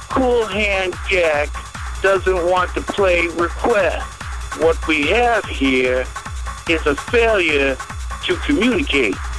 Cool Hand Jack doesn't want to play request. What we have here is a failure to communicate.